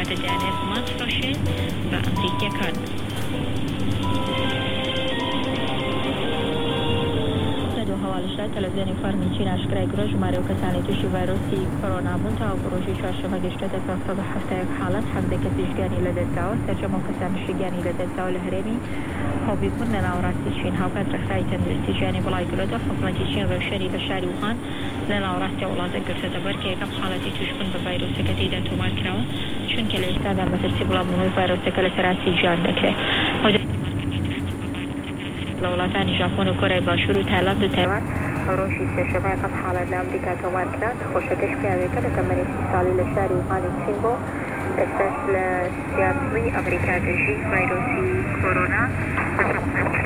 کاتە دەیانێت ماچ ڕەشێت بە ئەمریکیەکان. هەواڵشدا تەلەڤیزیۆنی فەرمی چین ئاشکرای کرا ژمارە و کەسانی تووشی ڤایرۆسی کۆرۆنا بوون تاوەکو ڕۆژی چوارشەممە گەشتۆتە 471 حاڵەت 17 کەسیش گیانی لەدەستداوە. سەرجەمە و کەسانیشی گیانی لەدەستداوە لە هەرێمی هۆبی بوون لە ناوەڕاستی چین. هاوکات ڕێکخراوی تەندروستی جیهانی وڵای گرۆدە حکوومەتی چین ڕێوشێنی لە شاری ووهان لە ناوەڕاستی وڵاتە گرتەتە بەر کە یەکەم حاڵەتی توشبوون بە ڤایرۆسەکە تێیدا تۆمار کراوە چونکە لە ئێستادا مەترسی بڵاوبوونەوەی ڤایرۆسەکە لە سەراسی جیهان دەکرێت. لە وڵاتانی ژاپۆن و کۆرەی باشوور و تایلاند و تایوان ڕۆژی سێشەممای قەت حاڵەت لە ئەمریکا تۆمار کرا. خۆشەکەش پیاوێکە لە تەمەنی 30 ساڵی لە شاری ووهانی چین بۆ ئێستاش لە سیاتڵی ئەمریکا دەژی ڤایرۆسی کۆرۆنا